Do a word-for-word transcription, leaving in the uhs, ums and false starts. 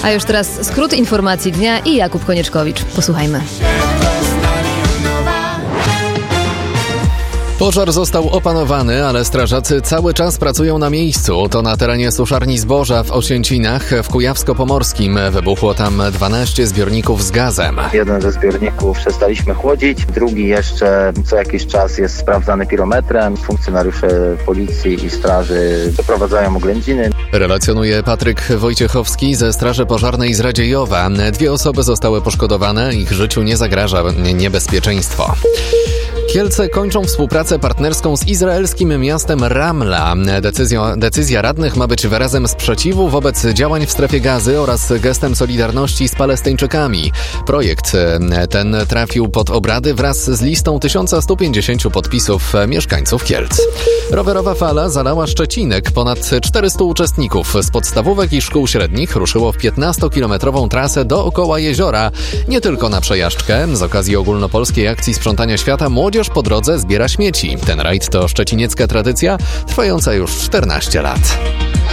A już teraz skrót informacji dnia i Jakub Konieczkowicz. Posłuchajmy. Pożar został opanowany, ale strażacy cały czas pracują na miejscu. To na terenie suszarni zboża w Osięcinach w Kujawsko-Pomorskim. Wybuchło tam dwanaście zbiorników z gazem. Jeden ze zbiorników przestaliśmy chłodzić, drugi jeszcze co jakiś czas jest sprawdzany pirometrem. Funkcjonariusze policji i straży doprowadzają oględziny. Relacjonuje Patryk Wojciechowski ze Straży Pożarnej z Radziejowa. Dwie osoby zostały poszkodowane, ich życiu nie zagraża niebezpieczeństwo. Kielce kończą współpracę partnerską z izraelskim miastem Ramla. Decyzja, decyzja radnych ma być wyrazem sprzeciwu wobec działań w strefie Gazy oraz gestem solidarności z Palestyńczykami. Projekt ten trafił pod obrady wraz z listą tysiąc sto pięćdziesiąt podpisów mieszkańców Kielc. Rowerowa fala zalała Szczecinek. Ponad czterystu uczestników z podstawówek i szkół średnich ruszyło w piętnastokilometrową trasę dookoła jeziora. Nie tylko na przejażdżkę. Z okazji ogólnopolskiej akcji sprzątania świata młodzież po drodze zbiera śmieci. Ten rajd to szczeciniecka tradycja trwająca już czternaście lat.